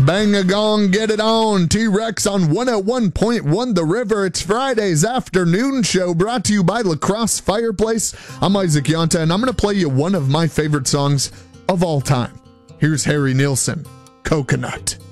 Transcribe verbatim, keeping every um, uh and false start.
Bang a gong, get it on. T-Rex on one oh one point one The River. It's Friday's afternoon show brought to you by La Crosse Fireplace. I'm Isaac Yonta, and I'm going to play you one of my favorite songs of all time. Here's Harry Nilsson, Coconut.